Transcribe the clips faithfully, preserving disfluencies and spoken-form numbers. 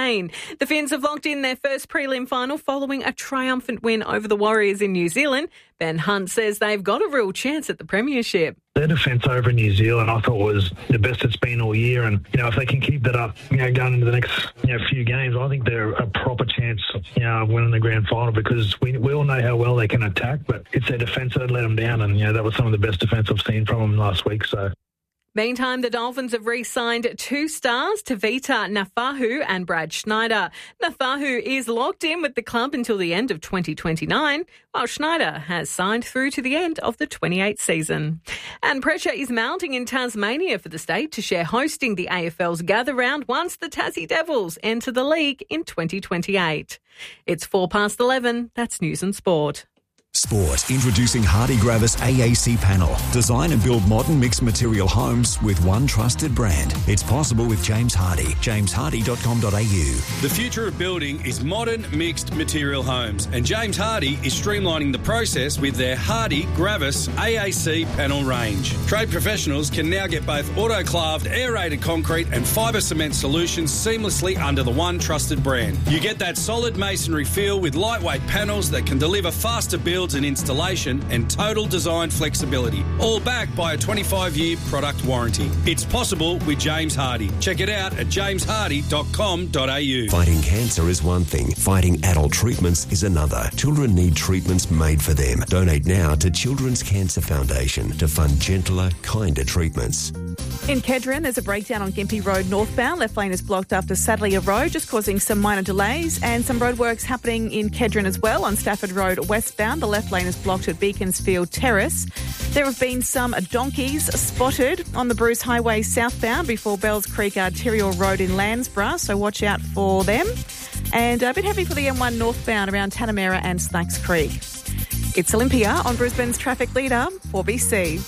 Spain. The Finns have locked in their first prelim final following a triumphant win over the Warriors in New Zealand. Ben Hunt says they've got a real chance at the premiership. Their defence over in New Zealand, I thought, was the best it's been all year. And, you know, if they can keep that up, you know, going into the next, you know, few games, I think they're a proper chance, you know, of winning the grand final, because we we all know how well they can attack, but it's their defence that let them down. And, you know, that was some of the best defence I've seen from them last week. So. Meantime, the Dolphins have re-signed two stars, Tavita Nafahu and Brad Schneider. Nafahu is locked in with the club until the end of twenty twenty-nine, while Schneider has signed through to the end of the twenty-eighth season. And pressure is mounting in Tasmania for the state to share hosting the A F L's Gather Round once the Tassie Devils enter the league in twenty twenty-eight. It's four past eleven. That's News and Sport. Sport. Introducing Hardy Gravis A A C Panel. Design and build modern mixed material homes with one trusted brand. It's possible with James Hardy. james hardy dot com dot a u. The future of building is modern mixed material homes, and James Hardy is streamlining the process with their Hardy Gravis A A C panel range. Trade professionals can now get both autoclaved aerated concrete and fibre cement solutions seamlessly under the one trusted brand. You get that solid masonry feel with lightweight panels that can deliver faster builds and installation and total design flexibility, all backed by a twenty-five year product warranty. It's possible with James Hardy. Check it out at james hardy dot com dot a u. Fighting cancer is one thing. Fighting adult treatments is another. Children need treatments made for them. Donate now to Children's Cancer Foundation to fund gentler, kinder treatments. In Kedron, there's a breakdown on Gympie Road northbound. Left lane is blocked after Sadleyer Road, just causing some minor delays, and some roadworks happening in Kedron as well on Stafford Road westbound. The left lane is blocked at Beaconsfield Terrace. There have been some donkeys spotted on the Bruce Highway southbound before Bells Creek Arterial Road in Landsborough, so watch out for them. And a bit heavy for the M one northbound around Tanamera and Snacks Creek. It's Olympia on Brisbane's traffic leader, four B C.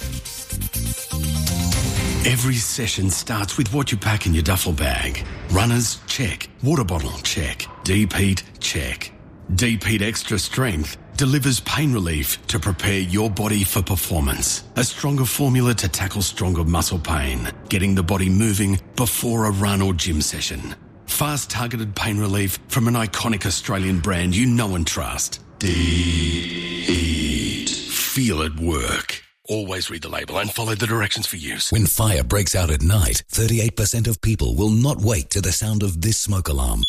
Every session starts with what you pack in your duffel bag. Runners, check. Water bottle, check. Deep heat, check. Deep Heat Extra Strength delivers pain relief to prepare your body for performance. A stronger formula to tackle stronger muscle pain, getting the body moving before a run or gym session. Fast targeted pain relief from an iconic Australian brand you know and trust. Deep Heat. Feel it work. Always read the label and follow the directions for use. When fire breaks out at night, thirty-eight percent of people will not wake to the sound of this smoke alarm.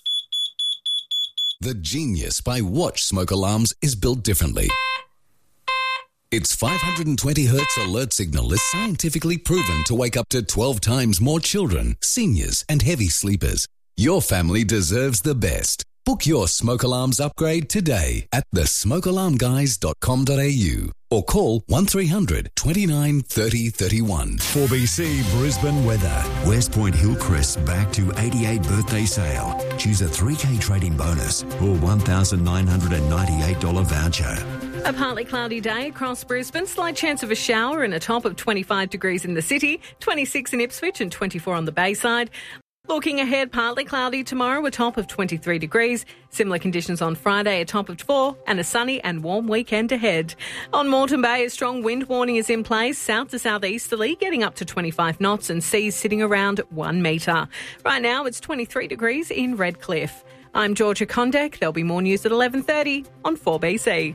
The genius by Watch smoke alarms is built differently. Its five hundred twenty hertz alert signal is scientifically proven to wake up to twelve times more children, seniors, and heavy sleepers. Your family deserves the best. Book your smoke alarms upgrade today at the smoke alarm guys dot com dot a u or call one three hundred twenty-nine thirty thirty-one. four B C Brisbane weather. West Point Hillcrest back to eighty-eight birthday sale. Choose a three K trading bonus or one thousand nine hundred ninety-eight dollars voucher. A partly cloudy day across Brisbane. Slight chance of a shower and a top of twenty-five degrees in the city, twenty-six in Ipswich and twenty-four on the Bayside. Looking ahead, partly cloudy tomorrow, a top of twenty-three degrees. Similar conditions on Friday, a top of four, and a sunny and warm weekend ahead. On Moreton Bay, a strong wind warning is in place, south to southeasterly, getting up to twenty-five knots and seas sitting around one metre. Right now, it's twenty-three degrees in Redcliffe. I'm Georgia Kondek. There'll be more news at eleven thirty on four B C.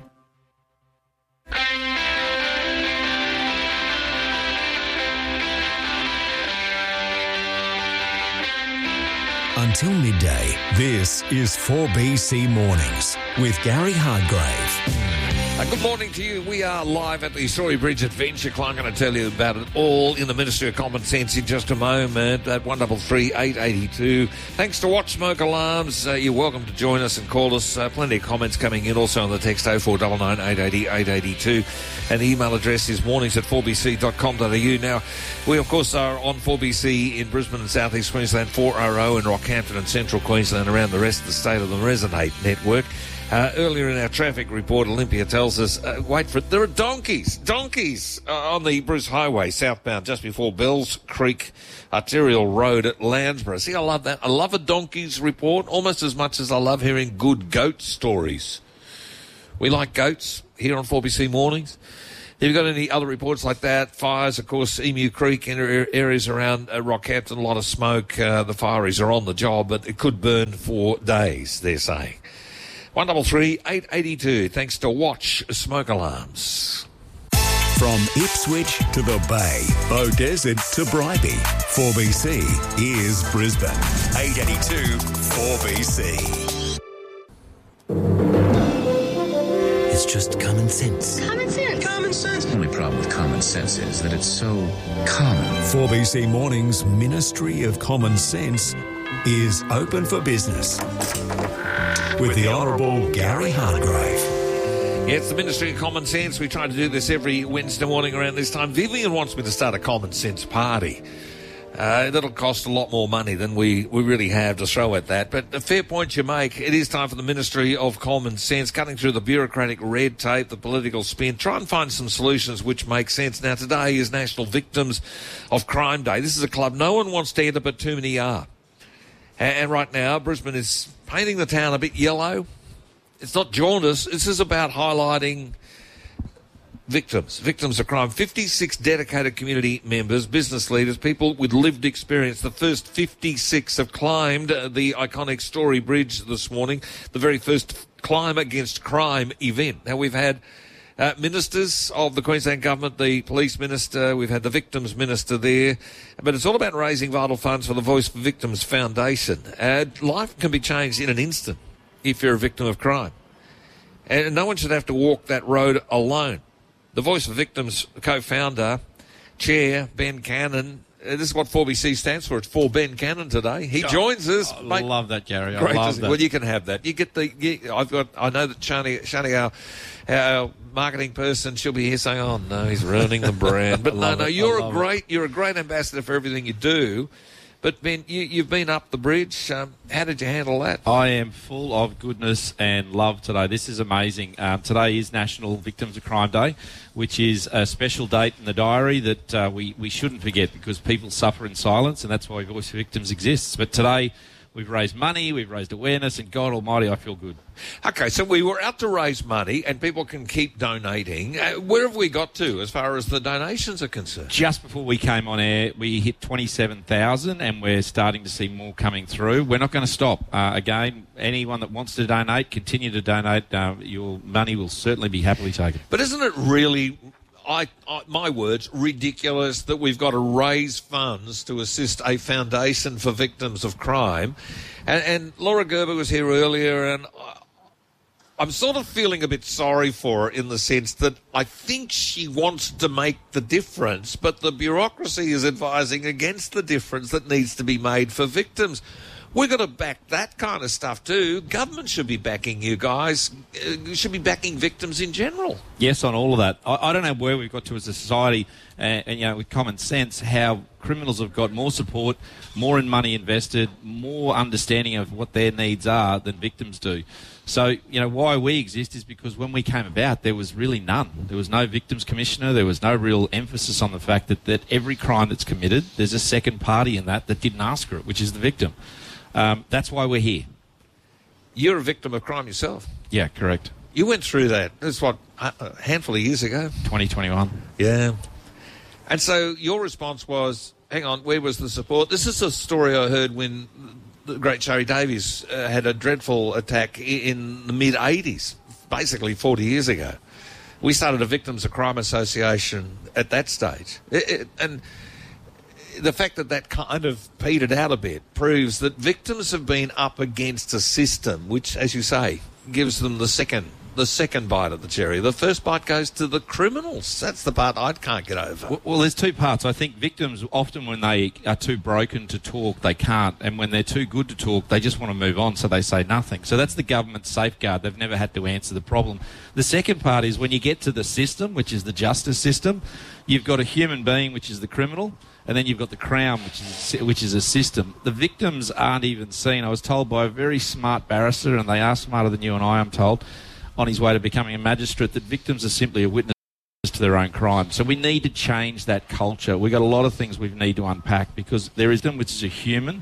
Until midday, this is four B C Mornings with Gary Hardgrave. Uh, good morning to you. We are live at the Story Bridge Adventure Club. I'm going to tell you about it all in the Ministry of Common Sense in just a moment at one three three, eight eight two. Thanks to Watch Smoke Alarms. Uh, you're welcome to join us and call us. Uh, plenty of comments coming in also on the text oh four nine nine, eight eight oh, eight eight two. And the email address is mornings at four b c dot com dot a u. Now, we, of course, are on four B C in Brisbane and South East Queensland, four R O in Rockhampton and Central Queensland, around the rest of the state of the Resonate network. Uh, earlier in our traffic report, Olympia tells us, uh, wait for it, there are donkeys, donkeys uh, on the Bruce Highway southbound just before Bells Creek Arterial Road at Landsborough. See, I love that. I love a donkeys report almost as much as I love hearing good goat stories. We like goats here on four B C Mornings. Have you got any other reports like that? Fires, of course, Emu Creek and areas around uh, Rockhampton, a lot of smoke. Uh, the fireys are on the job, but it could burn for days, they're saying. one double three eight eight two. Thanks to Watch Smoke Alarms. From Ipswich to the Bay, Beaudesert to Bribie, four B C is Brisbane. eight eighty-two four B C. It's just common sense. Common sense. Common sense. The only problem with common sense is that it's so common. four B C Mornings Ministry of Common Sense is open for business with the Honourable Gary Hargrave. Yeah, it's the Ministry of Common Sense. We try to do this every Wednesday morning around this time. Vivian wants me to start a common sense party. Uh, that'll cost a lot more money than we, we really have to throw at that. But a fair point you make. It is time for the Ministry of Common Sense, cutting through the bureaucratic red tape, the political spin, try and find some solutions which make sense. Now, today is National Victims of Crime Day. This is a club no one wants to end up, but too many are. And right now, Brisbane is painting the town a bit yellow. It's not jaundice. This is about highlighting victims, victims of crime. fifty-six dedicated community members, business leaders, people with lived experience. The first fifty-six have climbed the iconic Story Bridge this morning, the very first Climb Against Crime event. Now, we've had uh, ministers of the Queensland Government, the police minister, we've had the victims minister there, but it's all about raising vital funds for the Voice for Victims Foundation. Uh, life can be changed in an instant if you're a victim of crime. And no one should have to walk that road alone. The Voice for Victims co-founder, chair, Ben Cannon, uh, this is what four B C stands for. It's for Ben Cannon today. He oh, joins us. I mate. love that, Gary. I Great love that. Well, you can have that. You get the. You, I've got. I know that Shani, Shani, our, our marketing person, she'll be here saying, "Oh no, he's ruining the brand." But no, no, it. you're a great. It. You're a great ambassador for everything you do. But, Ben, you, you've been up the bridge. Um, how did you handle that? I am full of goodness and love today. This is amazing. Um, today is National Victims of Crime Day, which is a special date in the diary that uh, we, we shouldn't forget because people suffer in silence, and that's why Voice for Victims exists. But today we've raised money, we've raised awareness, and God Almighty, I feel good. Okay, so we were out to raise money, and people can keep donating. Uh, where have we got to as far as the donations are concerned? Just before we came on air, we hit twenty-seven thousand, and we're starting to see more coming through. We're not going to stop. Uh, again, anyone that wants to donate, continue to donate. Uh, your money will certainly be happily taken. But isn't it really... I, I, my words, ridiculous that we've got to raise funds to assist a foundation for victims of crime. And, and Laura Gerber was here earlier, and I, I'm sort of feeling a bit sorry for her in the sense that I think she wants to make the difference, but the bureaucracy is advising against the difference that needs to be made for victims. We've got to back that kind of stuff too. Government should be backing you guys. Uh, should be backing victims in general. Yes, on all of that. I, I don't know where we've got to as a society, uh, and you know, with common sense, how criminals have got more support, more in money invested, more understanding of what their needs are than victims do. So, you know, why we exist is because when we came about, there was really none. There was no victims commissioner. There was no real emphasis on the fact that, that every crime that's committed, there's a second party in that that didn't ask for it, which is the victim. Um, that's why we're here. You're a victim of crime yourself. Yeah, correct. You went through that. That's what, a handful of years ago. twenty twenty-one. Yeah. And so your response was, hang on, where was the support? This is a story I heard when the great Shari Davies uh, had a dreadful attack in the mid-eighties, basically forty years ago. We started a Victims of Crime Association at that stage. It, it, and... the fact that that kind of petered out a bit proves that victims have been up against a system which, as you say, gives them the second the second bite of the cherry. The first bite goes to the criminals. That's the part I can't get over. Well, well, there's two parts. I think victims, often when they are too broken to talk, they can't. And when they're too good to talk, they just want to move on, so they say nothing. So that's the government's safeguard. They've never had to answer the problem. The second part is when you get to the system, which is the justice system, you've got a human being, which is the criminal, and then you've got the Crown, which is which is a system. The victims aren't even seen. I was told by a very smart barrister, and they are smarter than you and I, I'm told, on his way to becoming a magistrate, that victims are simply a witness to their own crime. So we need to change that culture. We've got a lot of things we need to unpack because there is them, which is a human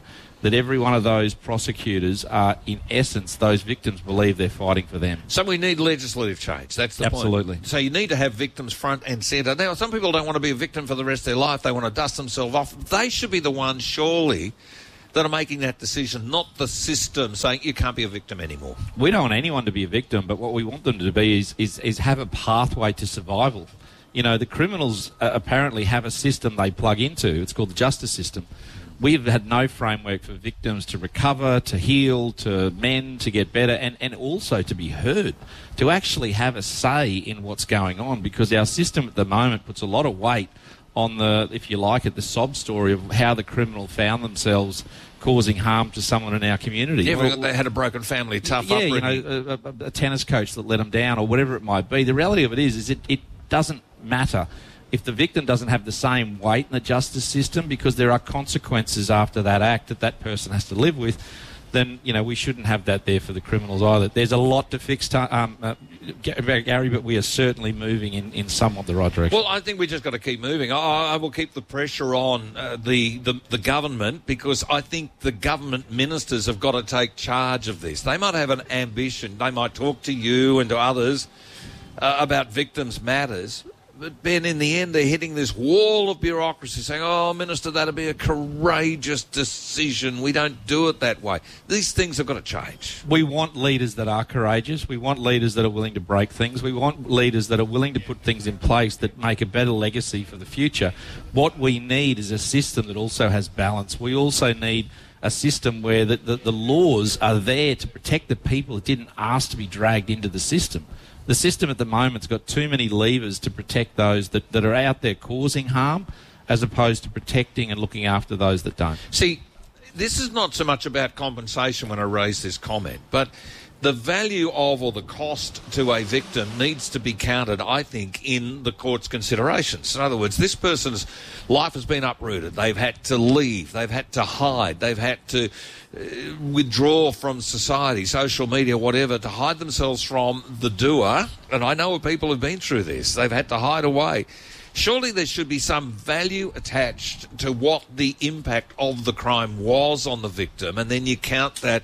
that every one of those prosecutors are, in essence, those victims believe they're fighting for them. So we need legislative change. That's the Absolutely. point. So you need to have victims front and centre. Now, some people don't want to be a victim for the rest of their life. They want to dust themselves off. They should be the ones, surely, that are making that decision, not the system saying you can't be a victim anymore. We don't want anyone to be a victim, but what we want them to be is, is, is have a pathway to survival. You know, the criminals uh, apparently have a system they plug into. It's called the justice system. We've had no framework for victims to recover, to heal, to mend, to get better, and, and also to be heard, to actually have a say in what's going on, because our system at the moment puts a lot of weight on the, if you like it, the sob story of how the criminal found themselves causing harm to someone in our community. Yeah, well, they had a broken family, tough yeah, upbringing. you know, a, a, a tennis coach that let them down or whatever it might be. The reality of it is, is it, it doesn't matter if the victim doesn't have the same weight in the justice system, because there are consequences after that act that that person has to live with. Then, you know, we shouldn't have that there for the criminals either. There's a lot to fix, to, um, uh, Gary, but we are certainly moving in, in somewhat the right direction. Well, I think we just got to keep moving. I, I will keep the pressure on uh, the, the, the government, because I think the government ministers have got to take charge of this. They might have an ambition. They might talk to you and to others uh, about victims' matters. But, Ben, in the end, they're hitting this wall of bureaucracy saying, oh, Minister, that'll be a courageous decision. We don't do it that way. These things have got to change. We want leaders that are courageous. We want leaders that are willing to break things. We want leaders that are willing to put things in place that make a better legacy for the future. What we need is a system that also has balance. We also need a system where the, the, the laws are there to protect the people that didn't ask to be dragged into the system. The system at the moment's got too many levers to protect those that, that are out there causing harm, as opposed to protecting and looking after those that don't. See, this is not so much about compensation when I raise this comment, but the value of or the cost to a victim needs to be counted, I think, in the court's considerations. In other words, this person's life has been uprooted. They've had to leave. They've had to hide. They've had to uh, withdraw from society, social media, whatever, to hide themselves from the doer. And I know people have been through this. They've had to hide away. Surely there should be some value attached to what the impact of the crime was on the victim, and then you count that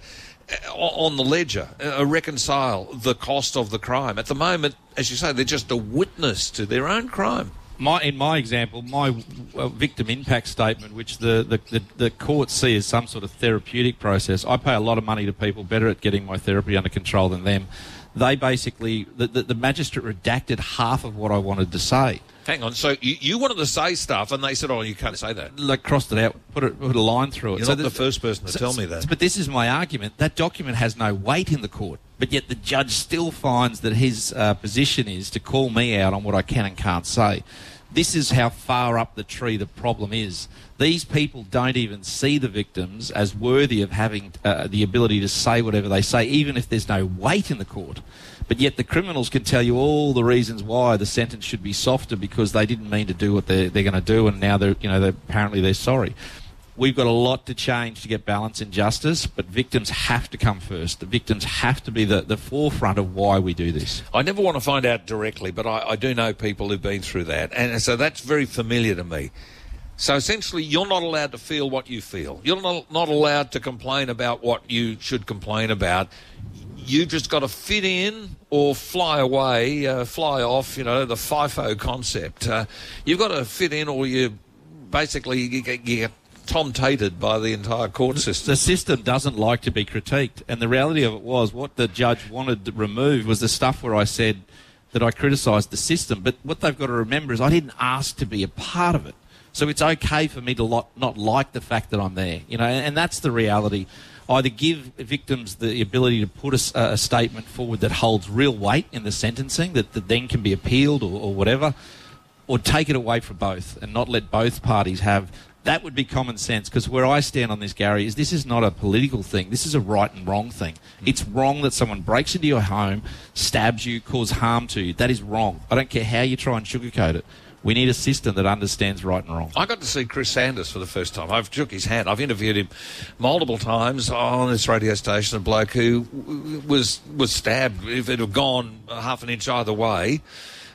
on the ledger, uh, reconcile the cost of the crime. At the moment, as you say, they're just a witness to their own crime. My, in my example, my uh, victim impact statement, which the, the, the, the courts see as some sort of therapeutic process, I pay a lot of money to people better at getting my therapy under control than them. They basically, the, the, the magistrate redacted half of what I wanted to say. Hang on, so you, you wanted to say stuff and they said, oh, you can't say that. Like, crossed it out, put, it, put a line through it. You're so not the, the first person to so, tell me that. But this is my argument. That document has no weight in the court, but yet the judge still finds that his uh, position is to call me out on what I can and can't say. This is how far up the tree the problem is. These people don't even see the victims as worthy of having uh, the ability to say whatever they say, even if there's no weight in the court. But yet the criminals can tell you all the reasons why the sentence should be softer, because they didn't mean to do what they're, they're going to do, and now they're, you know, they're, apparently they're sorry. We've got a lot to change to get balance in justice, but victims have to come first. The victims have to be the, the forefront of why we do this. I never want to find out directly, but I, I do know people who've been through that, and so that's very familiar to me. So essentially, you're not allowed to feel what you feel. You're not, not allowed to complain about what you should complain about. You just got to fit in or fly away, uh, fly off, you know, the FIFO concept. Uh, you've got to fit in, or you basically you get, you get tom-tated by the entire court system. The system doesn't like to be critiqued, and the reality of it was what the judge wanted to remove was the stuff where I said that I criticised the system, but what they've got to remember is I didn't ask to be a part of it. So it's okay for me to lot, not like the fact that I'm there, you know, and, and that's the reality. Either give victims the ability to put a, a statement forward that holds real weight in the sentencing, that, that then can be appealed or, or whatever, or take it away from both and not let both parties have. That would be common sense, because where I stand on this, Gary, is this is not a political thing. This is a right and wrong thing. It's wrong that someone breaks into your home, stabs you, causes harm to you. That is wrong. I don't care how you try and sugarcoat it. We need a system that understands right and wrong. I got to see Chris Sanders for the first time. I've shook his hand. I've interviewed him multiple times on this radio station, a bloke who was was stabbed. If it had gone half an inch either way,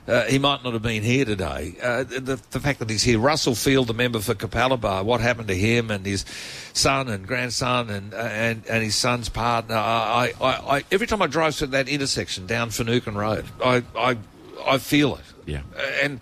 Uh, he might not have been here today. Uh, the, the fact that he's here. Russell Field, the member for Capalaba, what happened to him and his son and grandson and uh, and, and his son's partner? I, I, I, every time I drive through that intersection down Finucane Road, I, I, I feel it. Yeah. And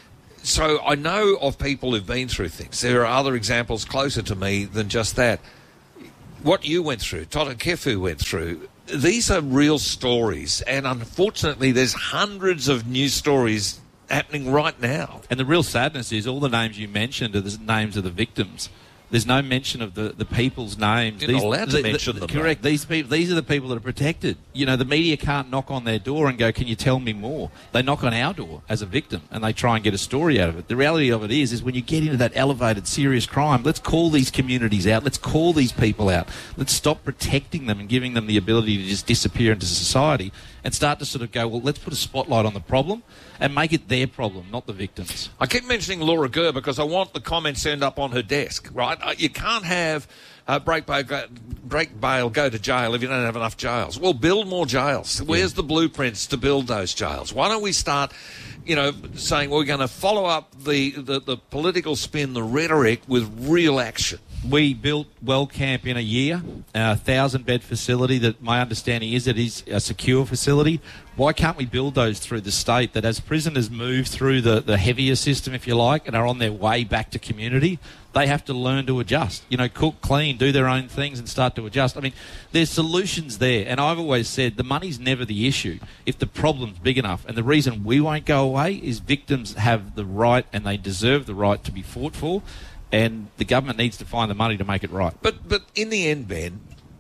so I know of people who've been through things. There are other examples closer to me than just that. What you went through, Todd and Kefu went through, these are real stories, and unfortunately there's hundreds of news stories happening right now. And the real sadness is all the names you mentioned are the names of the victims. There's no mention of the, the people's names. You're not allowed to mention them. Correct. Though. These people, these are the people that are protected. You know, the media can't knock on their door and go, can you tell me more? They knock on our door as a victim and they try and get a story out of it. The reality of it is, is when you get into that elevated serious crime, let's call these communities out. Let's call these people out. Let's stop protecting them and giving them the ability to just disappear into society and start to sort of go, well, let's put a spotlight on the problem and make it their problem, not the victims. I keep mentioning Laura Gurr because I want the comments to end up on her desk, right? You can't have uh, break, bail, go, break bail, go to jail if you don't have enough jails. Well, build more jails. Where's the blueprints to build those jails? Why don't we start, you know, saying we're going to follow up the, the, the political spin, the rhetoric, with real action? We built Wellcamp in a year, a thousand-bed facility that my understanding is it is a secure facility. Why can't we build those through the state that as prisoners move through the, the heavier system, if you like, and are on their way back to community, they have to learn to adjust. You know, cook, clean, do their own things and start to adjust. I mean, there's solutions there. And I've always said the money's never the issue if the problem's big enough. And the reason we won't go away is victims have the right and they deserve the right to be fought for. And the government needs to find the money to make it right. But but in the end, Ben,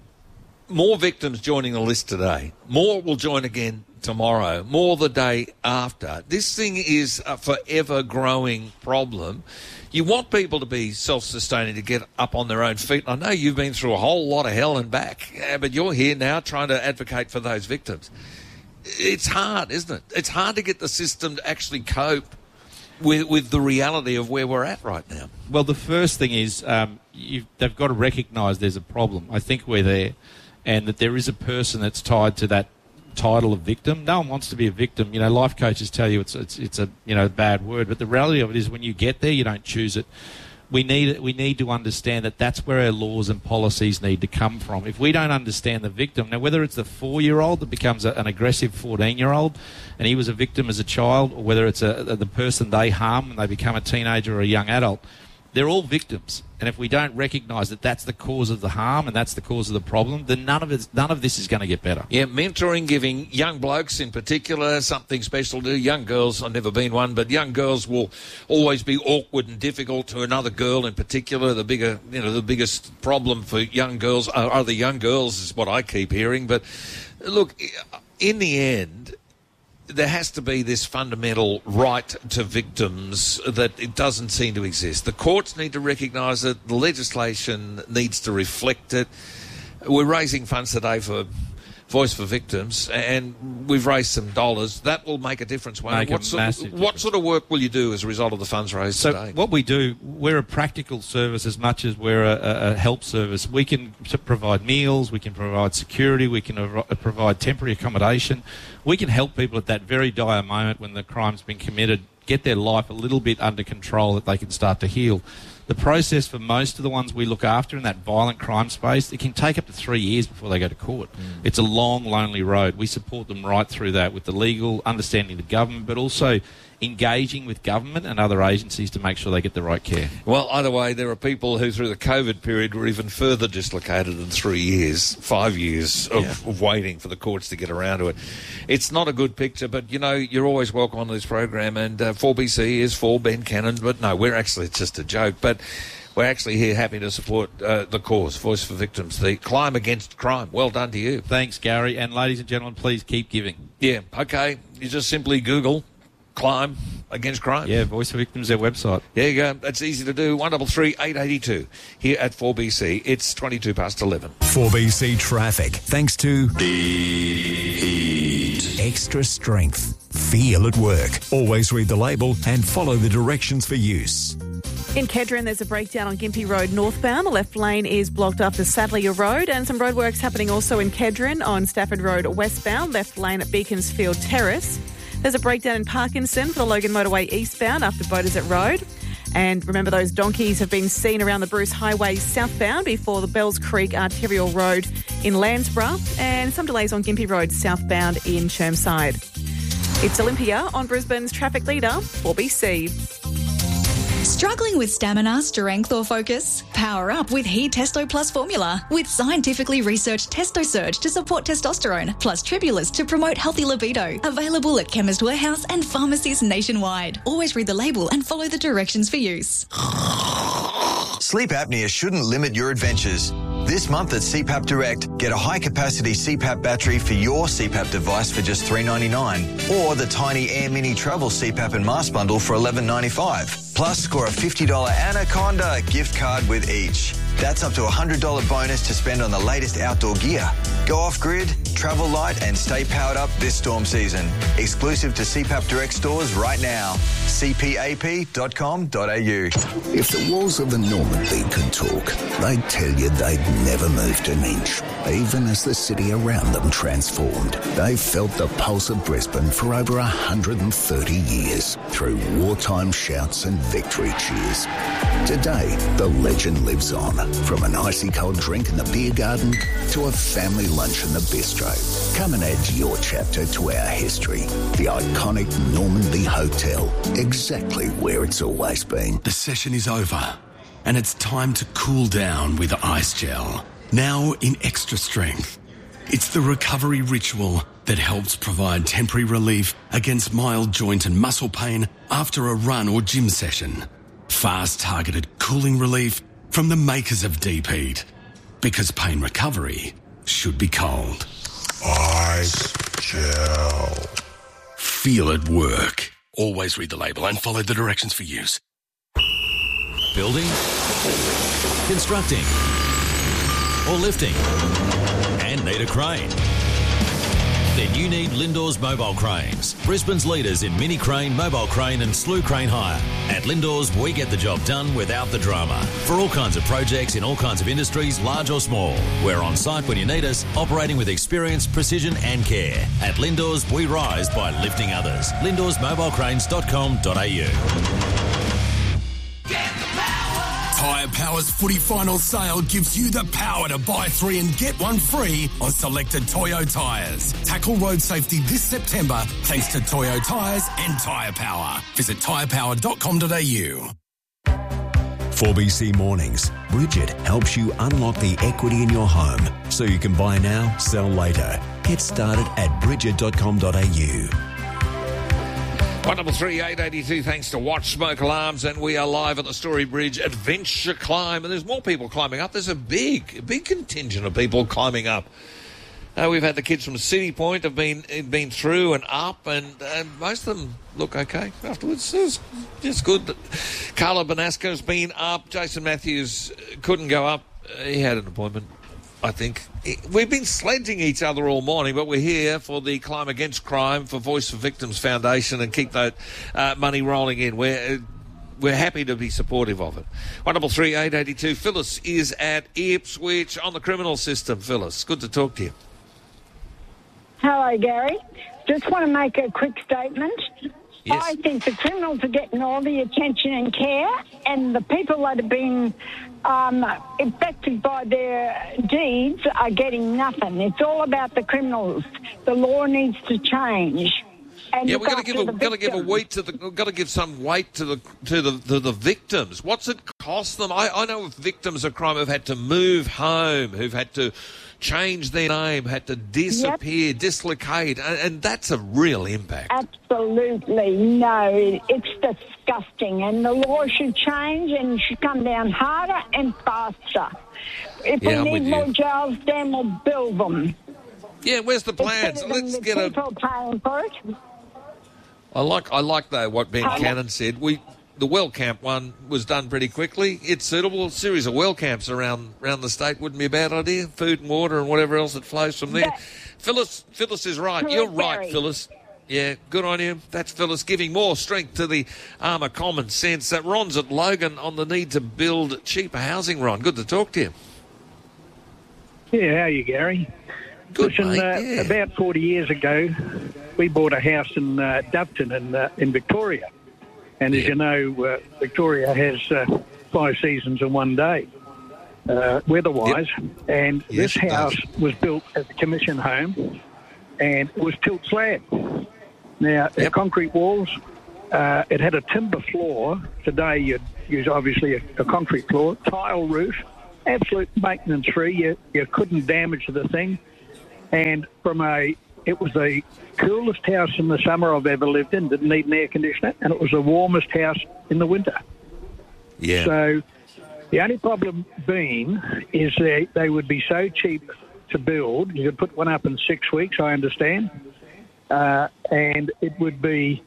more victims joining the list today. More will join again tomorrow. More the day after. This thing is a forever growing problem. You want people to be self-sustaining, to get up on their own feet. I know you've been through a whole lot of hell and back, but you're here now trying to advocate for those victims. It's hard, isn't it? It's hard to get the system to actually cope with with the reality of where we're at right now. Well, the first thing is um, you've, they've got to recognise there's a problem. I think we're there, and that there is a person that's tied to that title of victim. No one wants to be a victim. You know, life coaches tell you it's it's it's a you know bad word, but the reality of it is when you get there, you don't choose it. We need we need to understand that that's where our laws and policies need to come from. If we don't understand the victim, now whether it's the four-year-old that becomes a, an aggressive fourteen-year-old and he was a victim as a child, or whether it's a, the person they harm when they become a teenager or a young adult, they're all victims. And if we don't recognise that that's the cause of the harm and that's the cause of the problem, then none of it, none of this is going to get better. Yeah, mentoring, giving young blokes in particular something special to do. Young girls, I've never been one, but young girls will always be awkward and difficult to another girl in particular. The bigger, you know, the biggest problem for young girls are, are the young girls, is what I keep hearing. But look, in the end, there has to be this fundamental right to victims that it doesn't seem to exist. The courts need to recognise it. The legislation needs to reflect it. We're raising funds today for Voice for Victims, and we've raised some dollars. That will make a difference. Make what, a sort, massive what difference. sort of work will you do as a result of the funds raised so today? What we do, we're a practical service as much as we're a, a help service. We can provide meals, we can provide security, we can av- provide temporary accommodation. We can help people at that very dire moment when the crime's been committed get their life a little bit under control, that they can start to heal. The process for most of the ones we look after in that violent crime space, it can take up to three years before they go to court. Mm. It's a long, lonely road. We support them right through that with the legal, understanding the government, but also engaging with government and other agencies to make sure they get the right care. Well, either way, there are people who through the COVID period were even further dislocated than three years, five years of, yeah. of waiting for the courts to get around to it. It's not a good picture, but, you know, you're always welcome on this program, and uh, four B C is for Ben Cannon, but no, we're actually, it's just a joke, but we're actually here happy to support uh, the cause, Voice for Victims, the climb against crime. Well done to you. Thanks, Gary, and ladies and gentlemen, please keep giving. Yeah, okay, you just simply Google Climb Against Crime. Yeah, Voice for Victims, their website. There you go. That's easy to do. one double three eight eight two here at four B C. It's twenty-two past eleven. four B C Traffic, thanks to Heat. Extra strength. Feel at work. Always read the label and follow the directions for use. In Kedron, there's a breakdown on Gympie Road northbound. The left lane is blocked after Sadleyer Road, and some roadworks happening also in Kedron on Stafford Road westbound. Left lane at Beaconsfield Terrace. There's a breakdown in Parkinson for the Logan Motorway eastbound after Beaudesert Road. And remember, those donkeys have been seen around the Bruce Highway southbound before the Bells Creek Arterial Road in Landsborough, and some delays on Gympie Road southbound in Chermside. It's Olympia on Brisbane's traffic leader, four B C. Struggling with stamina, strength or focus? Power up with He Testo Plus formula with scientifically researched Testo Surge to support testosterone, plus Tribulus to promote healthy libido. Available at Chemist Warehouse and pharmacies nationwide. Always read the label and follow the directions for use. Sleep apnea shouldn't limit your adventures. This month at C PAP Direct, get a high-capacity C PAP battery for your C PAP device for just three dollars ninety-nine, or the Tiny Air Mini Travel C PAP and Mask Bundle for eleven dollars ninety-five. Plus, score a fifty dollars Anaconda gift card with each. That's up to a one hundred dollars bonus to spend on the latest outdoor gear. Go off-grid, travel light and stay powered up this storm season. Exclusive to C PAP Direct stores right now. c p a p dot com dot a u. If the walls of the Normandy could talk, they'd tell you they'd never moved an inch. Even as the city around them transformed, they've felt the pulse of Brisbane for over one hundred thirty years through wartime shouts and victory cheers. Today, the legend lives on, from an icy cold drink in the beer garden to a family lunch in the bistro. Come and add your chapter to our history. The iconic Normandy Hotel, exactly where it's always been. The session is over, and it's time to cool down with Ice Gel. Now in extra strength. It's the recovery ritual that helps provide temporary relief against mild joint and muscle pain after a run or gym session. Fast targeted cooling relief from the makers of Deep Heat. Because pain recovery should be cold. Ice Gel. Feel it work. Always read the label and follow the directions for use. Building, constructing, or lifting, and need a crane? Then you need Lindor's Mobile Cranes, Brisbane's leaders in mini crane, mobile crane and slew crane hire. At Lindor's, we get the job done without the drama. For all kinds of projects in all kinds of industries, large or small. We're on site when you need us, operating with experience, precision and care. At Lindor's, we rise by lifting others. lindors mobile cranes dot com dot a u. Tyre Power's footy final sale gives you the power to buy three and get one free on selected Toyo tyres. Tackle road safety this September thanks to Toyo tyres and Tyre Power. Visit tyre power dot com dot a u. four B C Mornings. Bridget helps you unlock the equity in your home so you can buy now, sell later. Get started at bridget dot com dot a u. one double three eight eight two, thanks to Watch Smoke Alarms, and we are live at the Story Bridge Adventure Climb, and there's more people climbing up. There's a big, big contingent of people climbing up. Uh, we've had the kids from City Point have been been through and up, and, and most of them look okay afterwards. It's just good. Carla Benasco's been up. Jason Matthews couldn't go up. He had an appointment, I think. We've been sledging each other all morning, but we're here for the Climb Against Crime for Voice for Victims Foundation and keep that uh, money rolling in. We're, uh, we're happy to be supportive of it. one double three eight eight two. Phyllis is at Ipswich on the criminal system. Phyllis, good to talk to you. Hello, Gary. Just want to make a quick statement. Yes. I think the criminals are getting all the attention and care, and the people that have been um, affected by their deeds are getting nothing. It's all about the criminals. The law needs to change. And yeah, we've got to give a got to give a weight to the got to give some weight to the to the to the victims. What's it cost them? I, I know victims of crime have had to move home, who've had to change their name, had to disappear, yep. dislocate, and, and that's a real impact. Absolutely. No, it's disgusting, and the law should change and should come down harder and faster. If yeah, we I'm need more jails, then we'll build them. Yeah, where's the plans? Let's get a... people paying for it. I like I like that, what Ben Pardon? Cannon said. We The well camp one was done pretty quickly. It's suitable. A series of well camps around around the state wouldn't be a bad idea. Food and water and whatever else that flows from there. That, Phyllis Phyllis is right. You're right, Barry. Phyllis. Yeah, good on you. That's Phyllis giving more strength to the arm of common sense. That Ron's at Logan on the need to build cheaper housing. Ron, good to talk to you. Yeah, how are you, Gary? Good, Listen, mate, uh, yeah. about forty years ago, we bought a house in uh, Doveton in, uh, in Victoria. And as you know, uh, Victoria has uh, five seasons in one day, uh, weather-wise. Yep. And yes, this house was built as a commission home, and it was tilt slab. Now, yep. concrete walls, uh, it had a timber floor. Today you'd use obviously a, a concrete floor, tile roof, absolute maintenance-free. You, you couldn't damage the thing. And from a, it was the coolest house in the summer I've ever lived in. Didn't need an air conditioner, and it was the warmest house in the winter. Yeah. So the only problem being is they they would be so cheap to build. You could put one up in six weeks, I understand, uh, and it would be,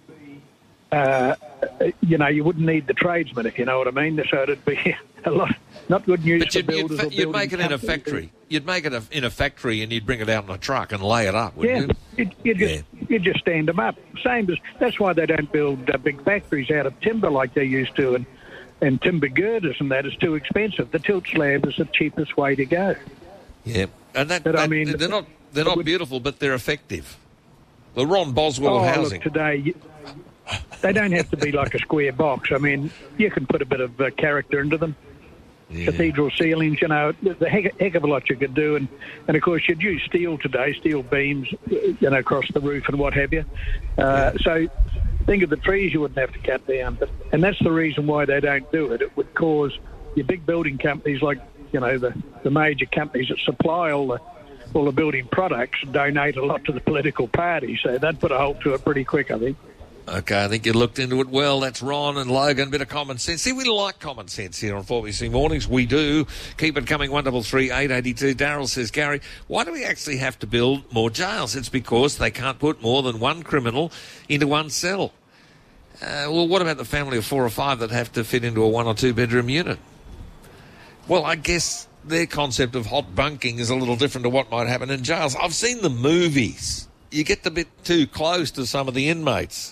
uh, you know, you wouldn't need the tradesmen, if you know what I mean. So it'd be a lot. Not good news but for you'd, builders. You'd, you'd make it in a factory. You'd make it a, in a factory, and you'd bring it out in a truck and lay it up, wouldn't yeah, you? You'd, you'd, just, yeah. you'd just stand them up. Same as that's why they don't build uh, big factories out of timber like they used to, and and timber girders and that is too expensive. The tilt slab is the cheapest way to go. Yeah, and that, but, that I mean, they're not they're not would, beautiful, but they're effective. The Ron Boswell oh, housing look, today. They don't have to be like a square box. I mean, you can put a bit of uh, character into them. Yeah. Cathedral ceilings, you know, the heck, heck of a lot you could do. And, and, of course, you'd use steel today, steel beams, you know, across the roof and what have you. Uh, yeah. So think of the trees you wouldn't have to cut down. But, and that's the reason why they don't do it. It would cause your big building companies like, you know, the, the major companies that supply all the all the building products donate a lot to the political party. So they'd put a halt to it pretty quick, I think. Okay, I think you looked into it well. That's Ron and Logan. Bit of common sense. See, we like common sense here on four B C Mornings. We do. Keep it coming. one double three eight eighty two. Daryl says, Gary, why do we actually have to build more jails? It's because they can't put more than one criminal into one cell. Uh, well, what about the family of four or five that have to fit into a one or two bedroom unit? Well, I guess their concept of hot bunking is a little different to what might happen in jails. I've seen the movies. You get a bit too close to some of the inmates.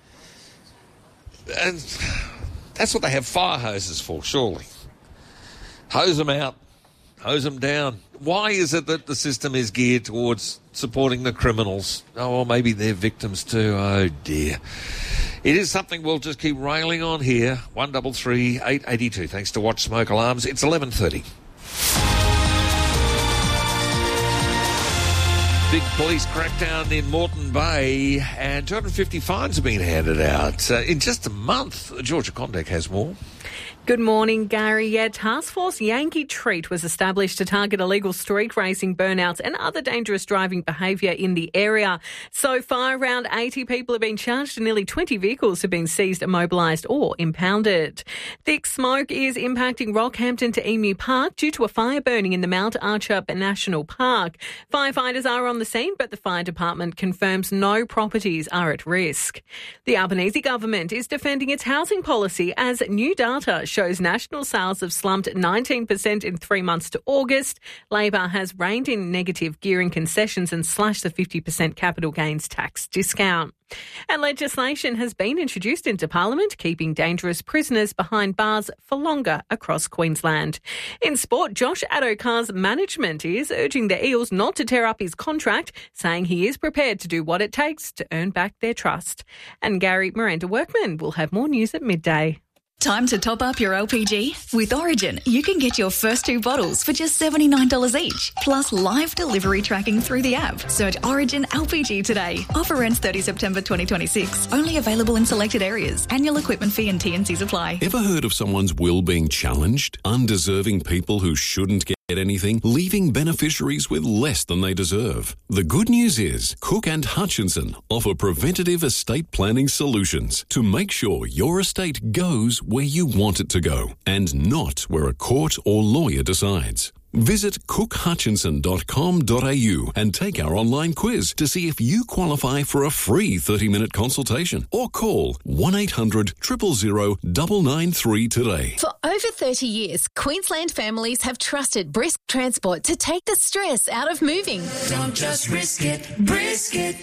And that's what they have fire hoses for, surely. Hose them out, hose them down. Why is it that the system is geared towards supporting the criminals? Oh, well, maybe they're victims too. Oh, dear. It is something we'll just keep railing on here. one double three eight eighty two. Thanks to Watch Smoke Alarms. It's eleven thirty. Big police crackdown in Moreton Bay, and two hundred fifty fines have been handed out uh, in just a month. Georgia Condek has more. Good morning, Gary. Yeah, Task Force Yankee Treat was established to target illegal street racing, burnouts and other dangerous driving behaviour in the area. So far, around eighty people have been charged and nearly twenty vehicles have been seized, immobilised or impounded. Thick smoke is impacting Rockhampton to Emu Park due to a fire burning in the Mount Archer National Park. Firefighters are on the scene, but the fire department confirms no properties are at risk. The Albanese government is defending its housing policy as new data shows national sales have slumped nineteen percent in three months to August. Labor has reined in negative gearing concessions and slashed the fifty percent capital gains tax discount. And legislation has been introduced into Parliament, keeping dangerous prisoners behind bars for longer across Queensland. In sport, Josh Addo-Carr's management is urging the Eels not to tear up his contract, saying he is prepared to do what it takes to earn back their trust. And Gary Miranda Workman will have more news at midday. Time to top up your L P G? With Origin, you can get your first two bottles for just seventy-nine dollars each, plus live delivery tracking through the app. Search Origin L P G today. Offer ends thirtieth September twenty twenty-six. Only available in selected areas. Annual equipment fee and T and Cs apply. Ever heard of someone's will being challenged? Undeserving people who shouldn't get anything, leaving beneficiaries with less than they deserve. The good news is Cook and Hutchinson offer preventative estate planning solutions to make sure your estate goes where you want it to go and not where a court or lawyer decides. Visit cook hutchinson dot com dot a u and take our online quiz to see if you qualify for a free thirty minute consultation, or call one eight hundred, zero zero zero, nine nine three today. For over thirty years, Queensland families have trusted Brisk Transport to take the stress out of moving. Don't just risk it, brisk it.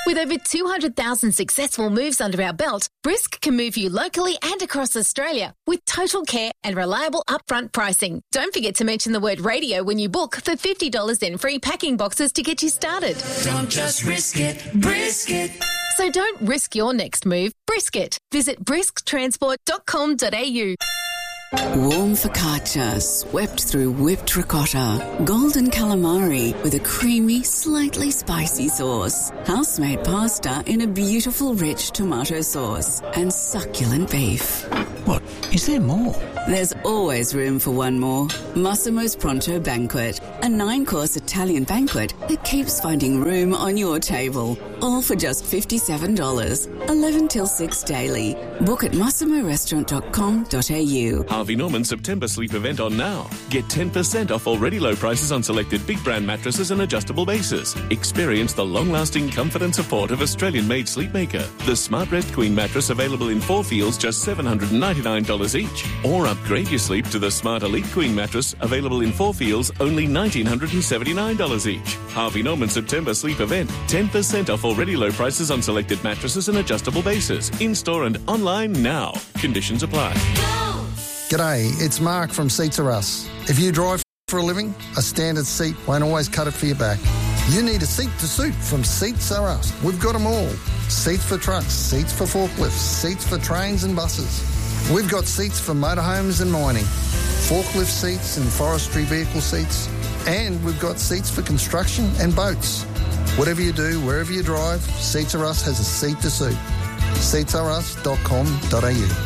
With over two hundred thousand successful moves under our belt, Brisk can move you locally and across Australia with total care and reliable upfront pricing. Don't forget to mention the word radio when you book for fifty dollars in free packing boxes to get you started. Don't just risk it, brisk it. So don't risk your next move, brisk it. Visit brisk transport dot com dot a u. Warm focaccia swept through whipped ricotta, golden calamari with a creamy, slightly spicy sauce, house-made pasta in a beautiful rich tomato sauce, and succulent beef. What? Is there more? There's always room for one more. Massimo's Pronto Banquet, a nine-course Italian banquet that keeps finding room on your table. All for just fifty-seven dollars, eleven till six daily. Book at massimo restaurant dot com dot a u. Harvey Norman September sleep event on now. Get ten percent off already low prices on selected big brand mattresses and adjustable bases. Experience the long-lasting comfort and support of Australian-made Sleepmaker. The Smart Rest Queen mattress available in four feels just seven hundred ninety-nine dollars each. Or upgrade your sleep to the Smart Elite Queen mattress available in four feels only one thousand nine hundred seventy-nine dollars each. Harvey Norman September sleep event. ten percent off already low prices on selected mattresses and adjustable bases. In-store and online now. Conditions apply. G'day, it's Mark from Seats Are Us. If you drive for a living, a standard seat won't always cut it for your back. You need a seat to suit from Seats Are Us. We've got them all. Seats for trucks, seats for forklifts, seats for trains and buses. We've got seats for motorhomes and mining, forklift seats and forestry vehicle seats, and we've got seats for construction and boats. Whatever you do, wherever you drive, Seats Are Us has a seat to suit. seats are us dot com dot a u.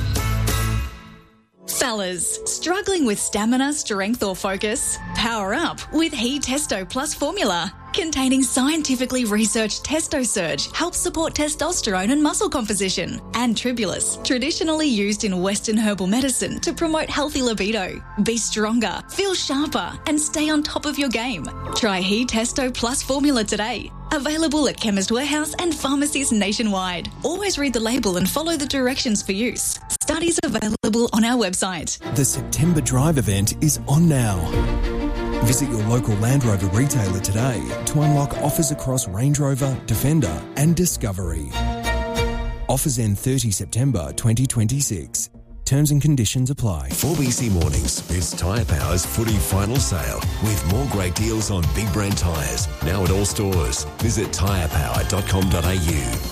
Fellas, struggling with stamina, strength or focus? Power up with He Testo Plus formula. Containing scientifically researched Testo Surge helps support testosterone and muscle composition. And Tribulus, traditionally used in Western herbal medicine to promote healthy libido. Be stronger, feel sharper and stay on top of your game. Try He Testo Plus formula today. Available at Chemist Warehouse and pharmacies nationwide. Always read the label and follow the directions for use. Studies available on our website. The September Drive event is on now. Visit your local Land Rover retailer today to unlock offers across Range Rover, Defender and Discovery. Offers end thirtieth September twenty twenty-six. Terms and conditions apply. four B C Mornings, it's Tyre Power's footy final sale with more great deals on big brand tyres. Now at all stores. Visit tyre power dot com dot a u.